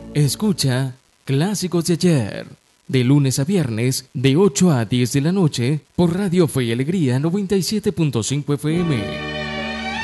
Escucha Clásicos de Ayer, de lunes a viernes, de 8 a 10 de la noche, por Radio Fe y Alegría 97.5 FM.